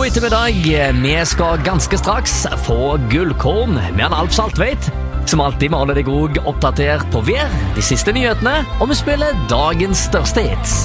ettermiddag. Vi skal ganske straks få gullkorn med en Alf Saltveit. Som alltid må holde deg også oppdatert på vær, de siste nyhetene, og vi spiller dagens største hits.